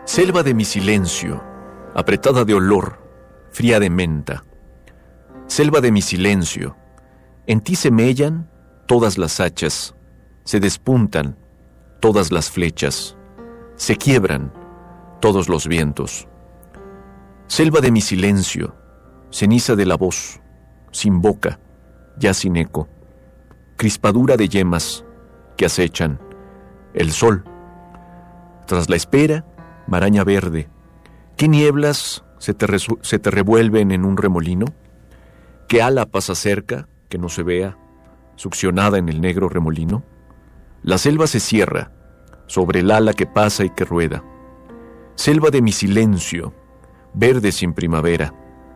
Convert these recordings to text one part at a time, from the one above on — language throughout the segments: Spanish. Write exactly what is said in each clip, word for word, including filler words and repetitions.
Selva de mi silencio, apretada de olor, fría de menta. Selva de mi silencio, en ti se mellan todas las hachas, se despuntan todas las flechas, se quiebran todos los vientos. Selva de mi silencio, ceniza de la voz, sin boca, ya sin eco, crispadura de yemas que acechan el sol. Tras la espera, maraña verde, ¿qué nieblas se te, resu- se te revuelven en un remolino? ¿Qué ala pasa cerca, que no se vea, succionada en el negro remolino? La selva se cierra sobre el ala que pasa y que rueda. Selva de mi silencio, verde sin primavera.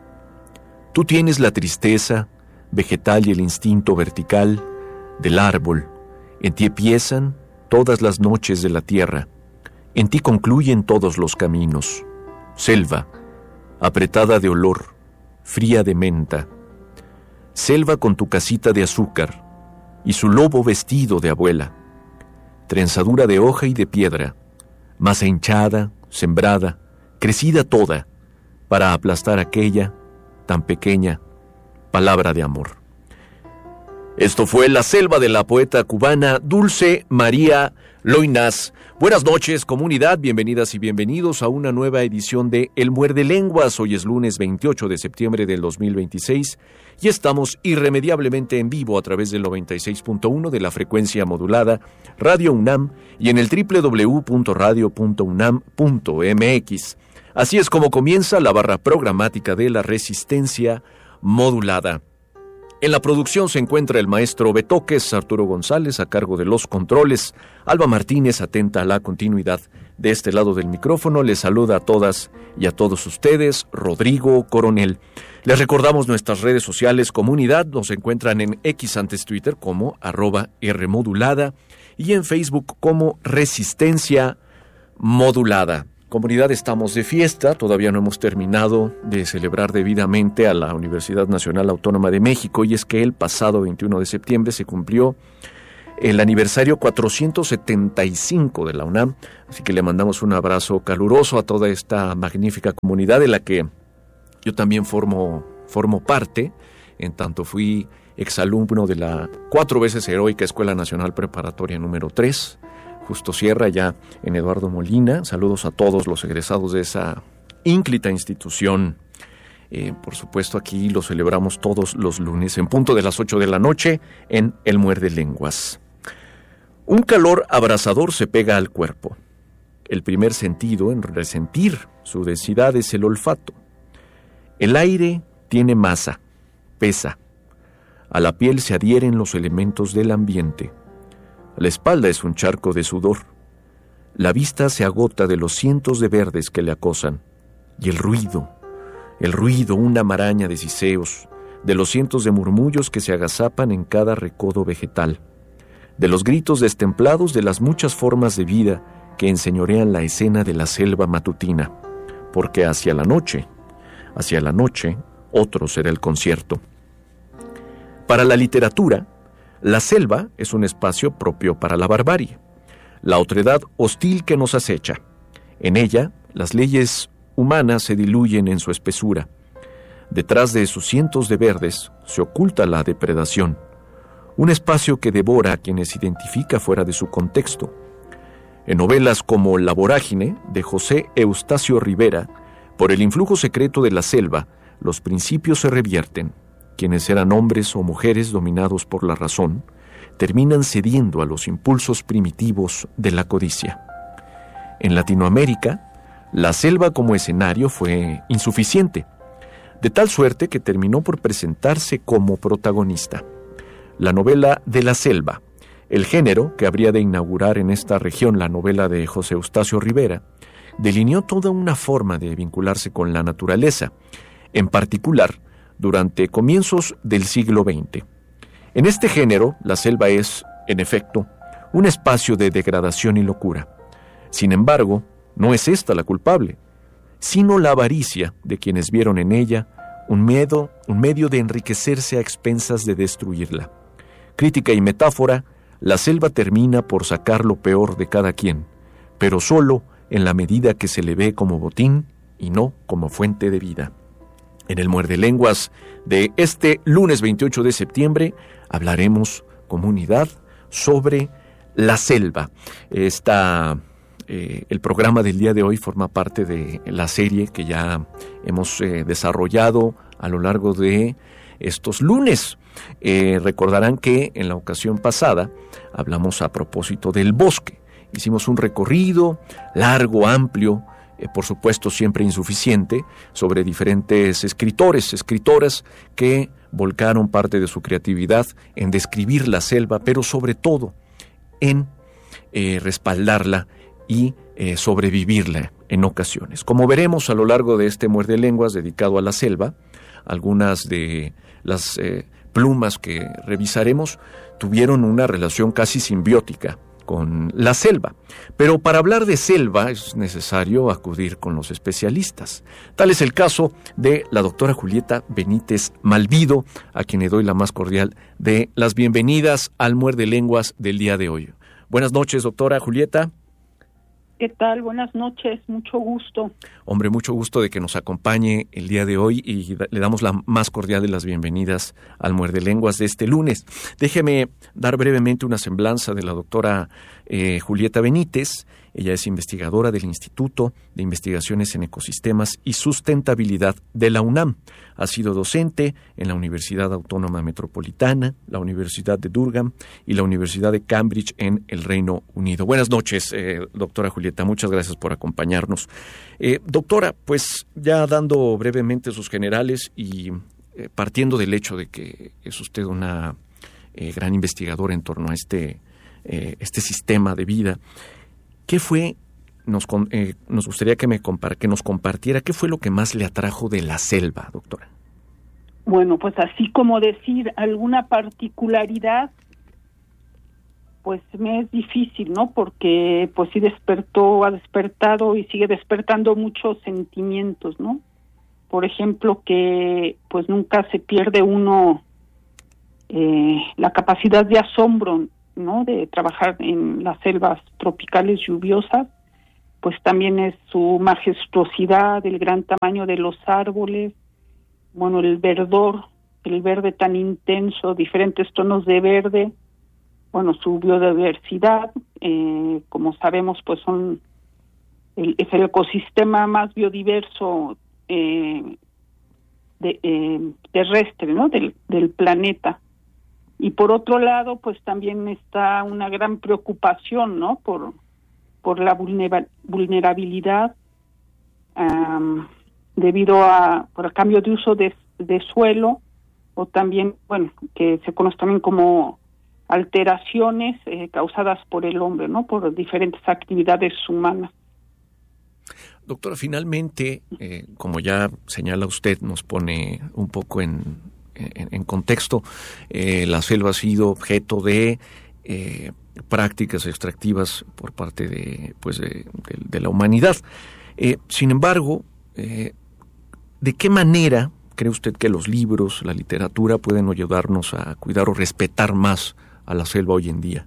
Tú tienes la tristeza vegetal y el instinto vertical del árbol. En ti empiezan todas las noches de la tierra. En ti concluyen todos los caminos. Selva, apretada de olor, fría de menta. Selva con tu casita de azúcar y su lobo vestido de abuela. Trenzadura de hoja y de piedra, masa hinchada, sembrada, crecida toda, para aplastar aquella, tan pequeña, palabra de amor. Esto fue La Selva de la poeta cubana Dulce María Loynaz. Buenas noches, comunidad, bienvenidas y bienvenidos a una nueva edición de El Muerde Lenguas. Hoy es lunes veintiocho de septiembre del dos mil veintiséis y estamos irremediablemente en vivo a través del noventa y seis punto uno de la frecuencia modulada Radio UNAM y en el doble u doble u doble u punto radio punto unam punto m x. Así es como comienza la barra programática de la resistencia modulada. En la producción se encuentra el maestro Betoques, Arturo González a cargo de los controles, Alba Martínez atenta a la continuidad de este lado del micrófono. Les saluda a todas y a todos ustedes, Rodrigo Coronel. Les recordamos nuestras redes sociales, comunidad, nos encuentran en X antes Twitter como arroba Rmodulada y en Facebook como Resistencia Modulada. Comunidad, estamos de fiesta, todavía no hemos terminado de celebrar debidamente a la Universidad Nacional Autónoma de México, y es que el pasado veintiuno de septiembre se cumplió el aniversario cuatrocientos setenta y cinco de la UNAM, así que le mandamos un abrazo caluroso a toda esta magnífica comunidad de la que yo también formo, formo parte, en tanto fui exalumno de la cuatro veces heroica Escuela Nacional Preparatoria número tres, Justo Sierra, ya en Eduardo Molina. Saludos a todos los egresados de esa ínclita institución. Eh, por supuesto, aquí lo celebramos todos los lunes en punto de las ocho de la noche en El Muerde Lenguas. Un calor abrasador se pega al cuerpo. El primer sentido en resentir su densidad es el olfato. El aire tiene masa, pesa. A la piel se adhieren los elementos del ambiente. La espalda es un charco de sudor. La vista se agota de los cientos de verdes que le acosan. Y el ruido, el ruido, una maraña de siseos, de los cientos de murmullos que se agazapan en cada recodo vegetal, de los gritos destemplados de las muchas formas de vida que enseñorean la escena de la selva matutina, porque hacia la noche, hacia la noche, otro será el concierto. Para la literatura, la selva es un espacio propio para la barbarie, la otredad hostil que nos acecha. En ella, las leyes humanas se diluyen en su espesura. Detrás de sus cientos de verdes se oculta la depredación, un espacio que devora a quienes identifica fuera de su contexto. En novelas como La vorágine, de José Eustacio Rivera, por el influjo secreto de la selva, los principios se revierten. Quienes eran hombres o mujeres dominados por la razón, terminan cediendo a los impulsos primitivos de la codicia. En Latinoamérica, la selva como escenario fue insuficiente, de tal suerte que terminó por presentarse como protagonista. La novela de la selva, el género que habría de inaugurar en esta región la novela de José Eustacio Rivera, delineó toda una forma de vincularse con la naturaleza, en particular durante comienzos del siglo veinte. En este género, la selva es, en efecto, un espacio de degradación y locura. Sin embargo, no es esta la culpable, sino la avaricia de quienes vieron en ella un medio, un medio de enriquecerse a expensas de destruirla. Crítica y metáfora, la selva termina por sacar lo peor de cada quien, pero solo en la medida que se le ve como botín y no como fuente de vida. En el Muerde Lenguas de este lunes veintiocho de septiembre hablaremos, comunidad, sobre la selva. Esta, eh, el programa del día de hoy forma parte de la serie que ya hemos eh, desarrollado a lo largo de estos lunes. Eh, recordarán que en la ocasión pasada hablamos a propósito del bosque. Hicimos un recorrido largo, amplio, eh, por supuesto siempre insuficiente, sobre diferentes escritores, escritoras que volcaron parte de su creatividad en describir la selva, pero sobre todo en eh, respaldarla y eh, sobrevivirla en ocasiones. Como veremos a lo largo de este Muerde Lenguas dedicado a la selva, algunas de las eh, plumas que revisaremos tuvieron una relación casi simbiótica con la selva. Pero para hablar de selva es necesario acudir con los especialistas. Tal es el caso de la doctora Julieta Benítez Malvido, a quien le doy la más cordial de las bienvenidas al Muerde Lenguas del día de hoy. Buenas noches, doctora Julieta. ¿Qué tal? Buenas noches, mucho gusto. Hombre, mucho gusto de que nos acompañe el día de hoy y le damos la más cordial de las bienvenidas al Muerde Lenguas de este lunes. Déjeme dar brevemente una semblanza de la doctora eh, Julieta Benítez. Ella es investigadora del Instituto de Investigaciones en Ecosistemas y Sustentabilidad de la UNAM. Ha sido docente en la Universidad Autónoma Metropolitana, la Universidad de Durham y la Universidad de Cambridge en el Reino Unido. Buenas noches, eh, doctora Julieta. Muchas gracias por acompañarnos. Eh, doctora, pues ya dando brevemente sus generales y eh, partiendo del hecho de que es usted una eh, gran investigadora en torno a este, eh, este sistema de vida, ¿qué fue, nos, eh, nos gustaría que, me compar, que nos compartiera, qué fue lo que más le atrajo de la selva, doctora? Bueno, pues así como decir alguna particularidad, pues me es difícil, ¿no? Porque pues sí despertó, ha despertado y sigue despertando muchos sentimientos, ¿no? Por ejemplo, que pues nunca se pierde uno eh, la capacidad de asombro, ¿no? De trabajar en las selvas tropicales lluviosas, pues también es su majestuosidad, el gran tamaño de los árboles, bueno, el verdor, el verde tan intenso, diferentes tonos de verde, bueno, su biodiversidad, eh, como sabemos, pues son el, es el ecosistema más biodiverso eh, de, eh, terrestre, ¿no? Del, del planeta. Y por otro lado, pues también está una gran preocupación, ¿no? Por por la vulnera, vulnerabilidad um, debido a por el cambio de uso de, de suelo, o también, bueno, que se conoce también como alteraciones eh, causadas por el hombre, ¿no? Por diferentes actividades humanas. Doctora, finalmente, eh, como ya señala usted, nos pone un poco en, en, en contexto, eh, la selva ha sido objeto de eh, prácticas extractivas por parte de, pues de, de, de la humanidad. Eh, sin embargo, eh, ¿de qué manera cree usted que los libros, la literatura pueden ayudarnos a cuidar o respetar más a la selva hoy en día?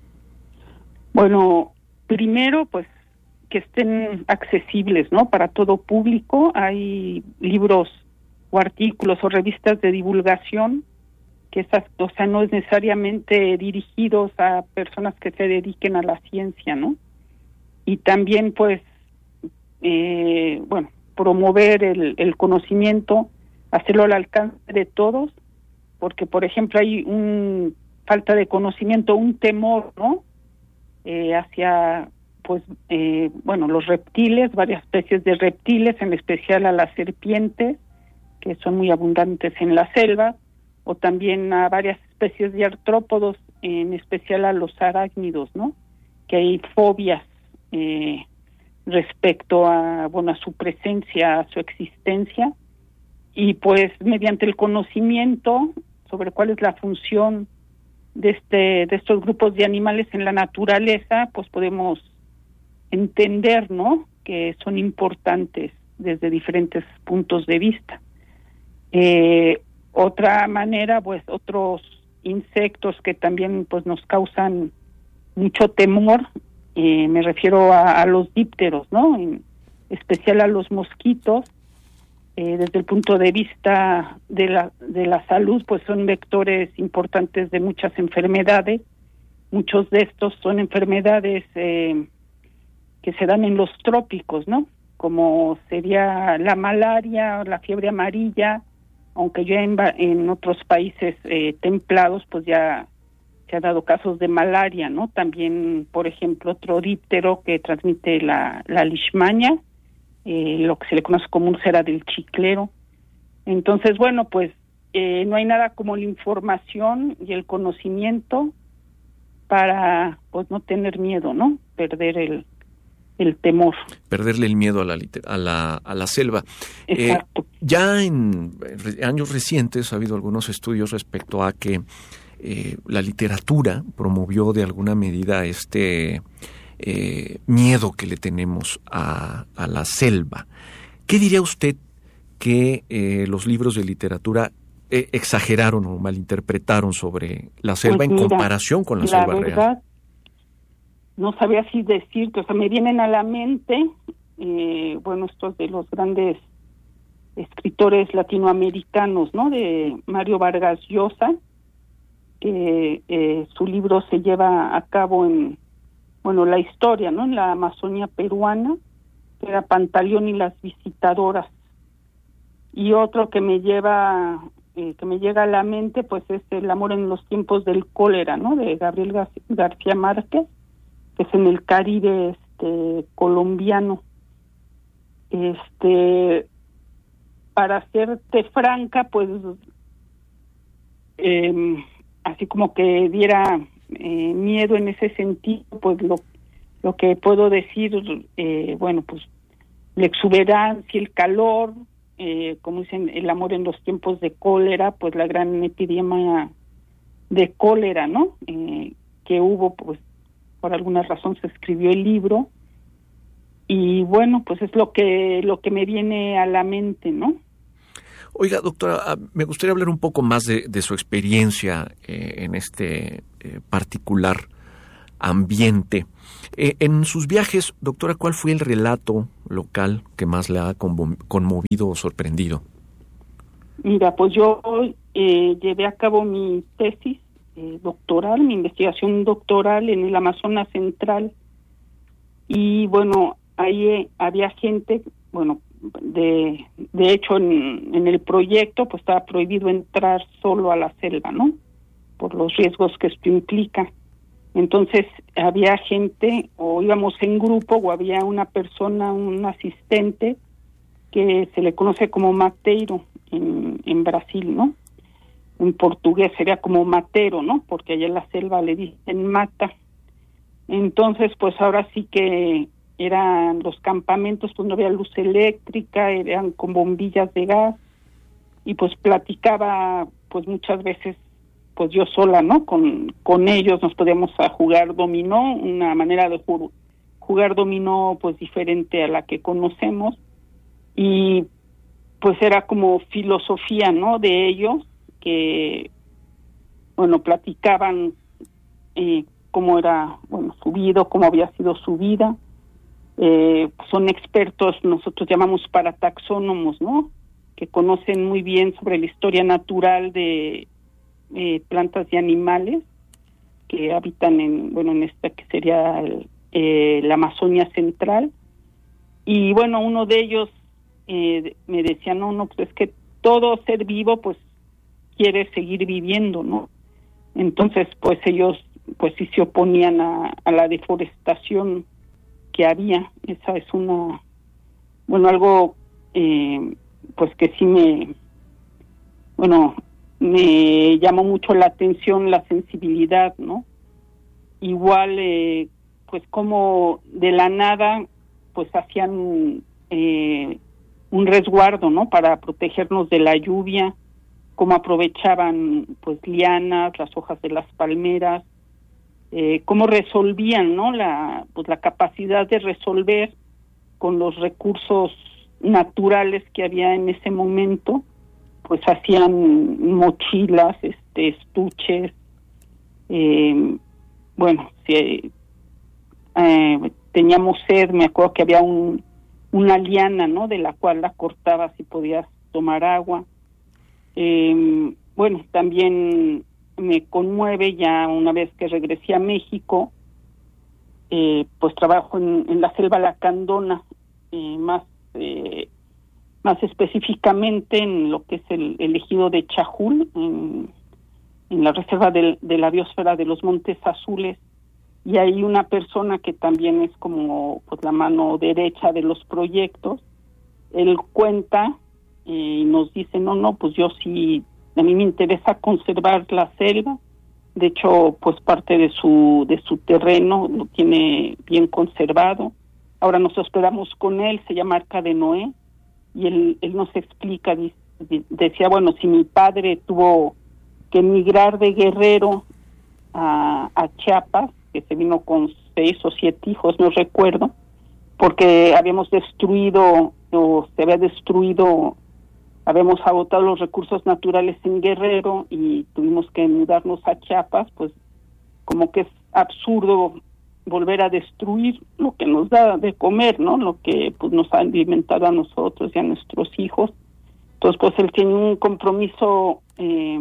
Bueno, primero, pues que estén accesibles, ¿no? Para todo público. Hay libros o artículos o revistas de divulgación que esas, o sea, no es necesariamente dirigidos a personas que se dediquen a la ciencia, ¿no? Y también, pues, eh, bueno, promover el, el conocimiento, hacerlo al alcance de todos, porque, por ejemplo, hay un falta de conocimiento, un temor, ¿no? Eh, hacia, pues, eh, bueno, los reptiles, varias especies de reptiles, en especial a las serpientes, que son muy abundantes en la selva, o también a varias especies de artrópodos, en especial a los arácnidos, ¿no? Que hay fobias eh, respecto a, bueno, a su presencia, a su existencia, y pues mediante el conocimiento sobre cuál es la función de este de estos grupos de animales en la naturaleza, pues podemos entender, ¿no? Que son importantes desde diferentes puntos de vista. Eh, otra manera, pues otros insectos que también pues nos causan mucho temor, eh, me refiero a, a los dípteros, ¿no? En especial a los mosquitos. Eh, desde el punto de vista de la de la salud, pues son vectores importantes de muchas enfermedades. Muchos de estos son enfermedades eh, que se dan en los trópicos, ¿no? Como sería la malaria, la fiebre amarilla, aunque ya en, en otros países eh, templados, pues ya se ha dado casos de malaria, ¿no? También, por ejemplo, otro díptero que transmite la, la leishmania, eh, lo que se le conoce como úlcera del chiclero. Entonces, bueno, pues eh, no hay nada como la información y el conocimiento para, pues, no tener miedo, ¿no? Perder el, el temor. Perderle el miedo a la, a la, a la selva. Exacto. Eh, ya en años recientes ha habido algunos estudios respecto a que eh, la literatura promovió de alguna medida este eh, miedo que le tenemos a, a la selva. ¿Qué diría usted que eh, los libros de literatura eh, exageraron o malinterpretaron sobre la selva pues en mira, comparación con la, la selva verdad, real? No sabía así decirte, o sea, me vienen a la mente, eh, bueno, estos de los grandes escritores latinoamericanos, ¿no? De Mario Vargas Llosa, que eh, su libro se lleva a cabo en, bueno, la historia, ¿no? En la Amazonía peruana, que era Pantaleón y las visitadoras. Y otro que me lleva, eh, que me llega a la mente, pues es El amor en los tiempos del cólera, ¿no? De Gabriel Gar- García Márquez, que es en el Caribe este colombiano. Este, para serte franca, pues eh, así como que diera eh, miedo en ese sentido, pues lo lo que puedo decir, eh, bueno, pues la exuberancia, el calor, eh, como dicen, el amor en los tiempos de cólera, pues la gran epidemia de cólera, ¿no? Eh, que hubo, pues por alguna razón se escribió el libro, y bueno, pues es lo que lo que me viene a la mente, ¿no? Oiga, doctora, me gustaría hablar un poco más de, de su experiencia eh, en este eh, particular ambiente. Eh, en sus viajes, doctora, ¿cuál fue el relato local que más le ha conmovido o sorprendido? Mira, pues yo eh, llevé a cabo mi tesis eh, doctoral, mi investigación doctoral en el Amazonas Central, y bueno, ahí eh, había gente, bueno, de de hecho en, en el proyecto pues estaba prohibido entrar solo a la selva, ¿no? Por los riesgos que esto implica. Entonces había gente, o íbamos en grupo, o había una persona, un asistente, que se le conoce como mateiro en, en Brasil, ¿no? En portugués sería como matero, ¿no? Porque allá en la selva le dicen mata. Entonces, pues ahora sí que eran los campamentos, pues no había luz eléctrica, eran con bombillas de gas, y pues platicaba, pues muchas veces, pues yo sola, ¿no? Con con ellos nos podíamos a jugar dominó, una manera de ju- jugar dominó pues diferente a la que conocemos, y pues era como filosofía, ¿no? De ellos, que, bueno, platicaban eh, cómo era, bueno, su vida, cómo había sido su vida. Eh, son expertos, nosotros llamamos parataxónomos, ¿no? Que conocen muy bien sobre la historia natural de eh, plantas y animales que habitan en, bueno, en esta que sería el, eh, la Amazonia Central. Y bueno, uno de ellos eh, me decía, no, no, pues es que todo ser vivo, pues quiere seguir viviendo, ¿no? Entonces, pues ellos, pues sí se oponían a, a la deforestación que había. Esa es una, bueno, algo eh, pues que sí me, bueno, me llamó mucho la atención, la sensibilidad, ¿no? Igual, eh, pues como de la nada, pues hacían eh, un resguardo, ¿no? Para protegernos de la lluvia, cómo aprovechaban, pues, lianas, las hojas de las palmeras, Eh, cómo resolvían, ¿no? La, pues la capacidad de resolver con los recursos naturales que había en ese momento, pues hacían mochilas, este, estuches, eh, bueno, sí, eh, teníamos sed, me acuerdo que había un una liana, ¿no? De la cual la cortabas y podías tomar agua. Eh, bueno, también me conmueve ya una vez que regresé a México, eh, pues trabajo en, en la selva lacandona, eh, más eh, más específicamente en lo que es el, el ejido de Chajul, en, en la reserva de, de la biosfera de los Montes Azules, y hay una persona que también es como pues la mano derecha de los proyectos. Él cuenta eh, y nos dice, no, no, pues yo sí, a mí me interesa conservar la selva. De hecho, pues parte de su de su terreno lo tiene bien conservado. Ahora nos hospedamos con él, se llama Arca de Noé, y él, él nos explica, dice, decía, bueno, si mi padre tuvo que emigrar de Guerrero a, a Chiapas, que se vino con seis o siete hijos, no recuerdo, porque habíamos destruido, o se había destruido, habíamos agotado los recursos naturales en Guerrero y tuvimos que mudarnos a Chiapas, pues como que es absurdo volver a destruir lo que nos da de comer, ¿no? Lo que pues nos ha alimentado a nosotros y a nuestros hijos. Entonces, pues él tiene un compromiso eh,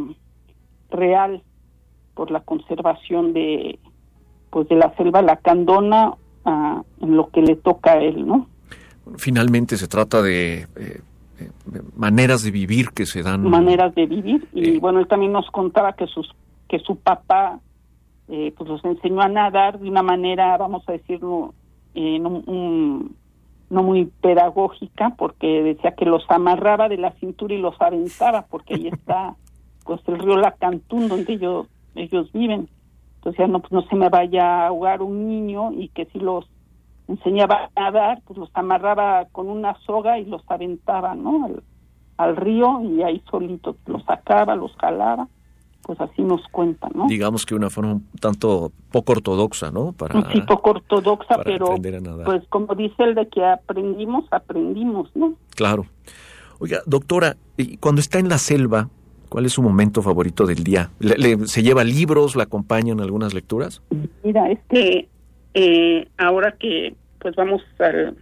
real por la conservación de pues de la selva lacandona uh, en lo que le toca a él, ¿no? Finalmente se trata de eh, eh, maneras de vivir que se dan. Maneras de vivir, y eh, bueno, él también nos contaba que sus que su papá eh, pues los enseñó a nadar de una manera, vamos a decirlo, eh, no, un, no muy pedagógica, porque decía que los amarraba de la cintura y los aventaba, porque ahí está pues el río Lacantún donde ellos, ellos viven. Entonces, no, pues no se me vaya a ahogar un niño, y que si los enseñaba a nadar, pues los amarraba con una soga y los aventaba, ¿no? Al, al río, y ahí solito los sacaba, los jalaba, pues así nos cuenta, ¿no? Digamos que una forma un tanto poco ortodoxa, ¿no? Para, sí, poco ortodoxa, para pero aprender a nadar. Pues como dice el de que aprendimos, aprendimos, ¿no? Claro. Oiga, doctora, cuando está en la selva, ¿cuál es su momento favorito del día? ¿Le, le, ¿Se lleva libros? ¿La acompañan algunas lecturas? Mira, es que eh, ahora que pues vamos al,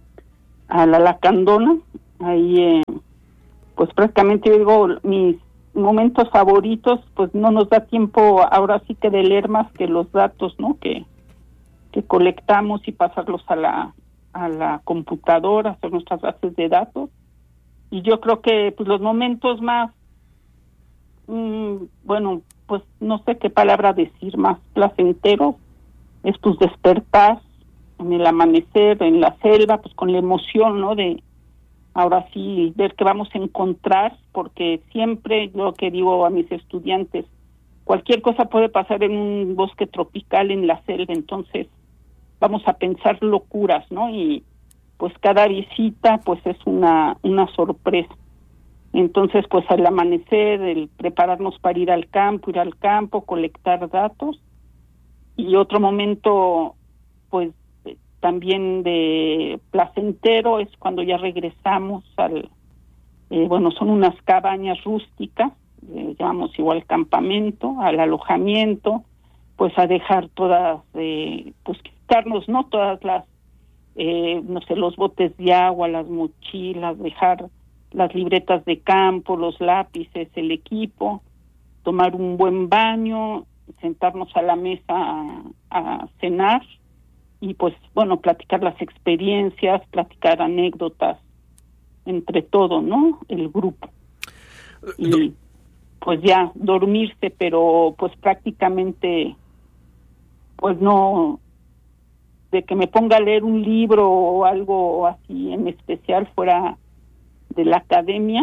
a la Lacandona, ahí eh, pues prácticamente yo digo, mis momentos favoritos, pues no nos da tiempo ahora sí que de leer más que los datos, ¿no? Que, que colectamos y pasarlos a la, a la computadora, hacer nuestras bases de datos. Y yo creo que pues los momentos más bueno, pues no sé qué palabra decir, más placentero, es pues despertar en el amanecer, en la selva, pues con la emoción, ¿no? De ahora sí ver qué vamos a encontrar, porque siempre yo que digo a mis estudiantes, cualquier cosa puede pasar en un bosque tropical, en la selva, entonces vamos a pensar locuras, ¿no? Y pues cada visita pues es una, una sorpresa. Entonces, pues al amanecer, el prepararnos para ir al campo, ir al campo, colectar datos. Y otro momento, pues también de placentero, es cuando ya regresamos al, eh, bueno, son unas cabañas rústicas, eh, llamamos igual campamento, al alojamiento, pues a dejar todas, eh, pues quitarnos, ¿no? Todas las, eh, no sé, los botes de agua, las mochilas, dejar las libretas de campo, los lápices, el equipo, tomar un buen baño, sentarnos a la mesa a, a cenar y pues bueno, platicar las experiencias, platicar anécdotas, entre todo, ¿no? El grupo. Y pues ya dormirse, pero pues prácticamente pues no, de que me ponga a leer un libro o algo así en especial fuera de la academia,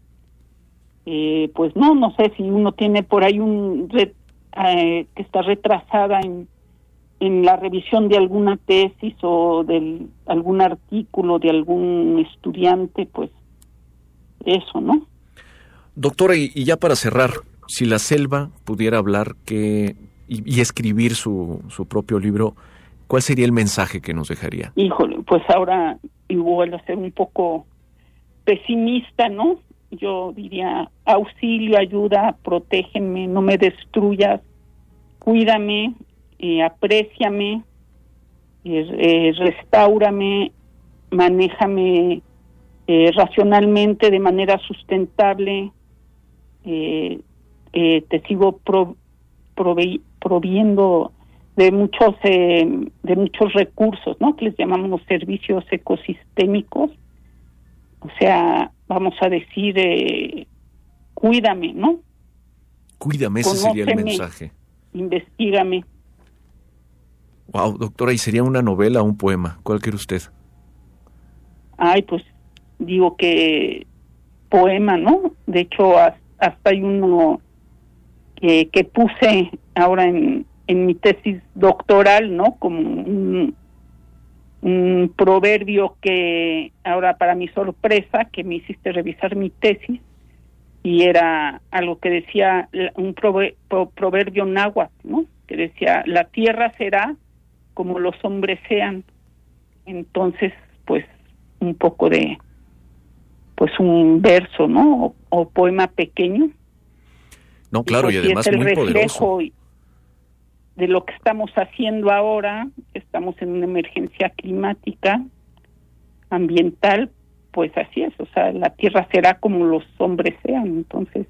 eh, pues no, no sé si uno tiene por ahí un red, eh, que está retrasada en, en la revisión de alguna tesis o de algún artículo de algún estudiante, pues eso, ¿no? Doctora, y, y ya para cerrar, si la selva pudiera hablar que y, y escribir su, su propio libro, ¿cuál sería el mensaje que nos dejaría? Híjole, pues ahora igual a ser un poco pesimista, ¿no? Yo diría auxilio, ayuda, protégeme, no me destruyas, cuídame, eh, apréciame, eh, eh, restáurame, manéjame eh, racionalmente, de manera sustentable, eh, eh, te sigo pro, prove, proviendo de muchos eh, de muchos recursos, ¿no? Que les llamamos los servicios ecosistémicos. O sea, vamos a decir, eh, cuídame, ¿no? Cuídame, ese sería el mensaje. Investígame. Wow, doctora, ¿y sería una novela o un poema? ¿Cuál quiere usted? Ay, pues digo que poema, ¿no? De hecho, hasta hay uno que, que puse ahora en, en mi tesis doctoral, ¿no? Como un, un proverbio que ahora, para mi sorpresa, que me hiciste revisar mi tesis, y era algo que decía, un prover, pro, proverbio náhuatl, ¿no? Que decía, la tierra será como los hombres sean. Entonces, pues, un poco de, pues, un verso, ¿no? O, o poema pequeño. No, claro, y, pues, y además es el muy reflejo poderoso de lo que estamos haciendo ahora. Estamos en una emergencia climática, ambiental, pues así es, o sea, la tierra será como los hombres sean. Entonces,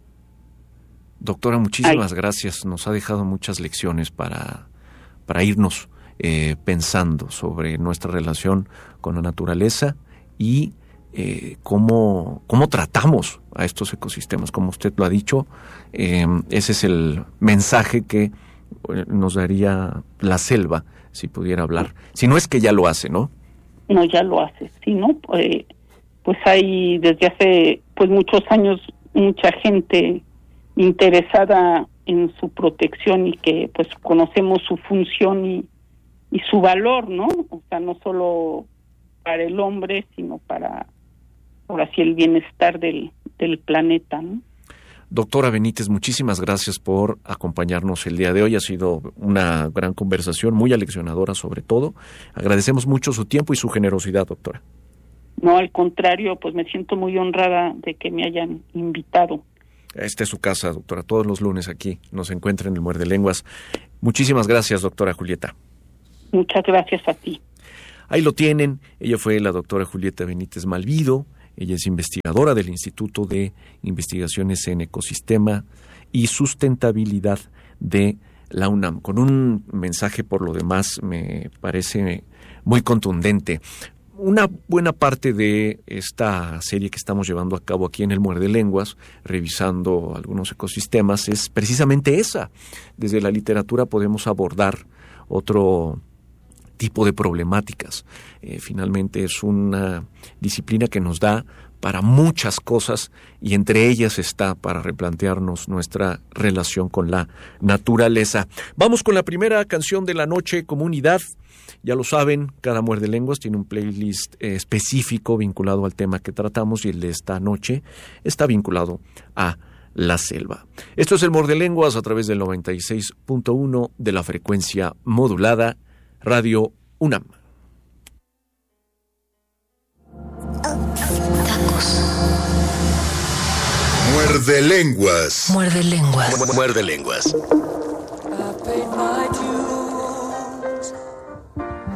doctora, muchísimas ay. gracias, nos ha dejado muchas lecciones para, para irnos eh, pensando sobre nuestra relación con la naturaleza y eh, cómo, cómo tratamos a estos ecosistemas, como usted lo ha dicho. Eh, ese es el mensaje que nos daría la selva si pudiera hablar, si no es que ya lo hace, ¿no? No, ya lo hace, sí, ¿no? Pues, pues hay desde hace pues muchos años mucha gente interesada en su protección y que pues conocemos su función y, y su valor, ¿no? O sea, no solo para el hombre, sino para, ahora sí, el bienestar del, del planeta, ¿no? Doctora Benítez, muchísimas gracias por acompañarnos el día de hoy. Ha sido una gran conversación, muy aleccionadora sobre todo. Agradecemos mucho su tiempo y su generosidad, doctora. No, al contrario, pues me siento muy honrada de que me hayan invitado. Esta es su casa, doctora. Todos los lunes aquí nos encuentra en el Muerde Lenguas. Muchísimas gracias, doctora Julieta. Muchas gracias a ti. Ahí lo tienen. Ella fue la doctora Julieta Benítez Malvido. Ella es investigadora del Instituto de Investigaciones en Ecosistema y Sustentabilidad de la UNAM, con un mensaje por lo demás me parece muy contundente. Una buena parte de esta serie que estamos llevando a cabo aquí en el Muerde Lenguas, revisando algunos ecosistemas, es precisamente esa. Desde la literatura podemos abordar otro tipo de problemáticas. Eh, finalmente es una disciplina que nos da para muchas cosas y entre ellas está para replantearnos nuestra relación con la naturaleza. Vamos con la primera canción de la noche, Comunidad. Ya lo saben, cada Muerde Lenguas tiene un playlist eh, específico vinculado al tema que tratamos y el de esta noche está vinculado a la selva. Esto es el Muerde Lenguas a través del noventa y seis punto uno de la frecuencia modulada Radio UNAM. Tacos. Muerde Lenguas. Muerde Lenguas. Muerde Lenguas.